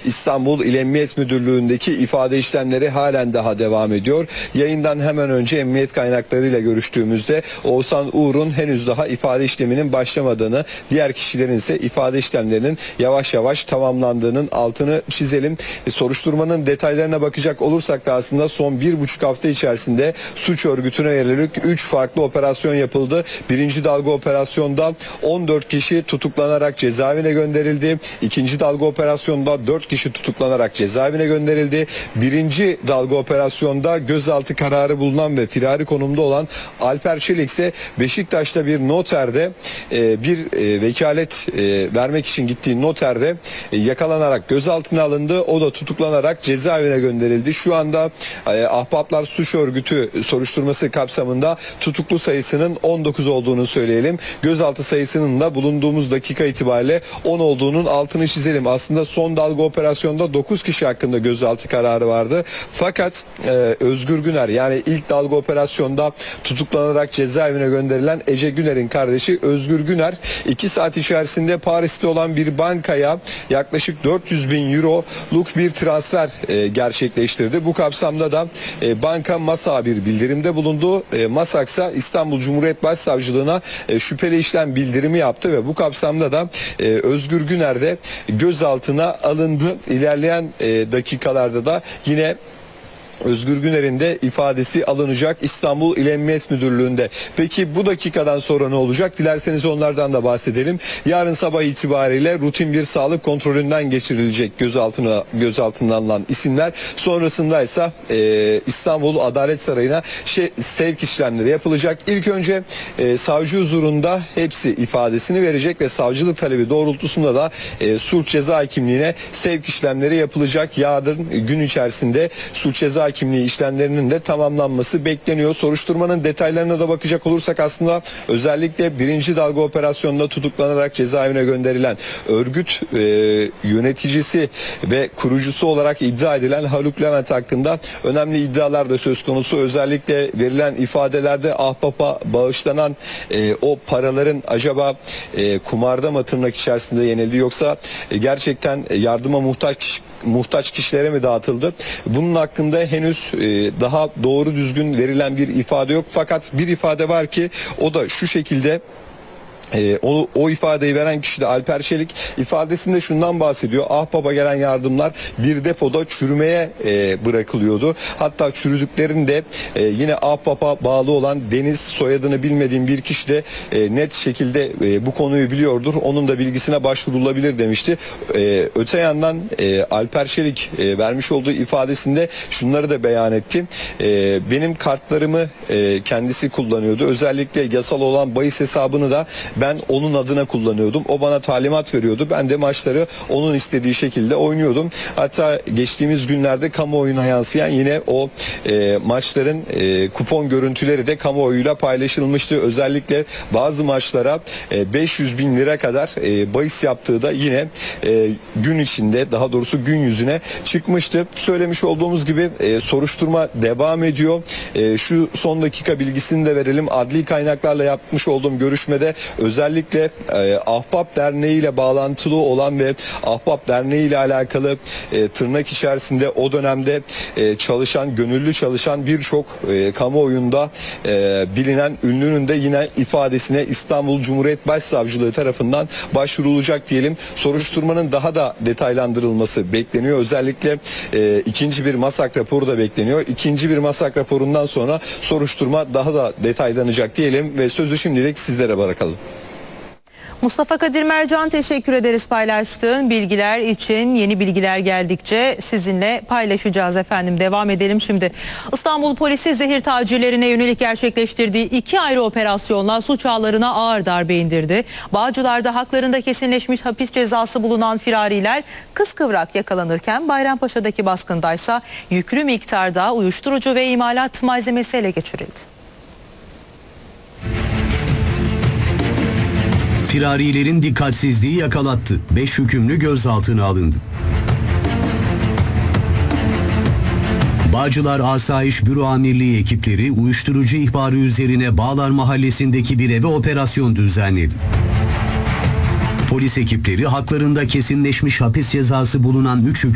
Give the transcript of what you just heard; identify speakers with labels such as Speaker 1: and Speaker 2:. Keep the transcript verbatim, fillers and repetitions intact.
Speaker 1: İstanbul İl Emniyet Müdürlüğü'ndeki ifade işlemleri halen daha devam ediyor. Yayından hemen önce emniyet kaynaklarıyla görüştüğümüzde Oğuzhan Uğur'un henüz daha ifade işleminin başlamadığını, diğer kişilerin ise ifade işlemlerinin yavaş yavaş tamamlandığının altını çizelim. E, soruşturmanın detaylarına bakacak olursak da aslında son bir buçuk hafta içerisinde suç örgütüne yönelik üç farklı operasyon yapıldı. Birinci dalga operasyonda on dört kişi tutuklanarak cezaevine gönderildi. İkinci dalga operasyonda dört kişi tutuklanarak cezaevine gönderildi. Birinci dalga operasyonda gözaltı kararı bulunan ve firari konumda olan Alper Çelik ise Beşiktaş'ta bir noterde e, bir e, vekalet e, vermek için gittiği noterde e, yakalanarak gözaltına alındı. O da tutuklanarak cezaevine gönderildi. Şu anda e, Ahbaplar Suç Örgütü soruşturması kapsamında tutuklu sayısının on dokuz olduğunu söyleyelim. Gözaltı sayısının da bulunduğumuz dakika itibariyle on olduğunun altını çizelim. Aslında son dalga operasyonda dokuz kişi hakkında gözaltı kararı vardı. Fakat e, Özgür Güner, yani ilk dalga operasyonda tutuklanarak cezaevine gönderilen Ece Güner'in kardeşi Özgür Güner iki saat içerisinde Paris'te olan bir bankaya yaklaşık dört yüz bin euroluk bir transfer e, gerçekleştirdi. Bu kapsamda da e, banka MASAK'a bir bildirimde bulundu. E, MASAK ise İstanbul Cumhuriyet Başsavcılığına e, şüpheli işlem bildirimi yaptı ve bu kapsamda da e, Özgür Güner de gözaltına alındı. İlerleyen e, dakikalarda da yine Özgür Güner'in de ifadesi alınacak İstanbul İl Emniyet Müdürlüğü'nde. Peki bu dakikadan sonra ne olacak? Dilerseniz onlardan da bahsedelim. Yarın sabah itibariyle rutin bir sağlık kontrolünden geçirilecek gözaltına gözaltına alınan isimler. Sonrasında ise e, İstanbul Adalet Sarayı'na şey, sevk işlemleri yapılacak. İlk önce e, savcı huzurunda hepsi ifadesini verecek ve savcılık talebi doğrultusunda da e, suç ceza hakimliğine sevk işlemleri yapılacak. Yarın gün içerisinde suç ceza hakimliği işlemlerinin de tamamlanması bekleniyor. Soruşturmanın detaylarına da bakacak olursak aslında özellikle birinci dalga operasyonunda tutuklanarak cezaevine gönderilen örgüt e, yöneticisi ve kurucusu olarak iddia edilen Haluk Levent hakkında önemli iddialar da söz konusu. Özellikle verilen ifadelerde Ahbap'a bağışlanan e, o paraların acaba e, kumarda mı tırnak içerisinde yenildi, yoksa e, gerçekten yardıma muhtaç muhtaç kişilere mi dağıtıldı? Bunun hakkında henüz e, daha doğru düzgün verilen bir ifade yok. Fakat bir ifade var ki o da şu şekilde. E, o, o ifadeyi veren kişi de Alper Çelik ifadesinde şundan bahsediyor. Ahbap'a gelen yardımlar bir depoda çürümeye e, bırakılıyordu. Hatta çürüdüklerinde e, yine Ahbap'a bağlı olan Deniz, soyadını bilmediğim bir kişi de e, net şekilde e, bu konuyu biliyordur. Onun da bilgisine başvurulabilir demişti. E, öte yandan e, Alper Çelik e, vermiş olduğu ifadesinde şunları da beyan etti. E, benim kartlarımı e, kendisi kullanıyordu. Özellikle yasal olan bahis hesabını da ben onun adına kullanıyordum. O bana talimat veriyordu. Ben de maçları onun istediği şekilde oynuyordum. Hatta geçtiğimiz günlerde kamuoyuna yansıyan yine o e, maçların e, kupon görüntüleri de kamuoyuyla paylaşılmıştı. Özellikle bazı maçlara e, beş yüz bin lira kadar e, bahis yaptığı da yine e, gün içinde, daha doğrusu gün yüzüne çıkmıştı. Söylemiş olduğumuz gibi e, soruşturma devam ediyor. E, şu son dakika bilgisini de verelim. Adli kaynaklarla yapmış olduğum görüşmede özellikle e, Ahbap Derneği ile bağlantılı olan ve Ahbap Derneği ile alakalı e, tırnak içerisinde o dönemde e, çalışan, gönüllü çalışan birçok e, kamuoyunda e, bilinen ünlünün de yine ifadesine İstanbul Cumhuriyet Başsavcılığı tarafından başvurulacak diyelim. Soruşturmanın daha da detaylandırılması bekleniyor. Özellikle e, ikinci bir MASAK raporu da bekleniyor. İkinci bir MASAK raporundan sonra soruşturma daha da detaylanacak diyelim ve sözü şimdilik sizlere bırakalım.
Speaker 2: Mustafa Kadir Mercan, teşekkür ederiz paylaştığın bilgiler için. Yeni bilgiler geldikçe sizinle paylaşacağız efendim. Devam edelim şimdi. İstanbul polisi zehir tacirlerine yönelik gerçekleştirdiği iki ayrı operasyonla suç ağlarına ağır darbe indirdi. Bağcılar'da haklarında kesinleşmiş hapis cezası bulunan firariler kıskıvrak yakalanırken Bayrampaşa'daki baskındaysa yüklü miktarda uyuşturucu ve imalat malzemesi ele geçirildi.
Speaker 3: Firarilerin dikkatsizliği yakalattı. beş hükümlü gözaltına alındı. Bağcılar Asayiş Büro Amirliği ekipleri uyuşturucu ihbarı üzerine Bağlar Mahallesi'ndeki bir eve operasyon düzenledi. Polis ekipleri haklarında kesinleşmiş hapis cezası bulunan üç